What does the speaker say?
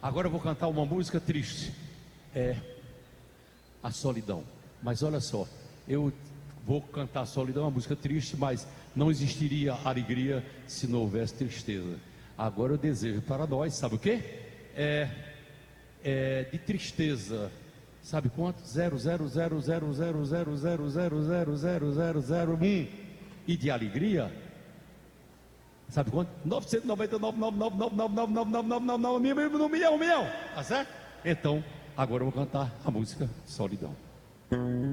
Agora eu vou cantar uma música triste. É a solidão. Mas olha só, eu vou cantar a solidão, uma música triste, mas não existiria alegria se não houvesse tristeza. Agora eu desejo para nós, sabe o quê? De tristeza. Sabe quanto? 0,0000000000001. E de alegria, sabe quanto? 999,999999999 no milhão, tá certo? Então, agora eu vou cantar a música Solidão.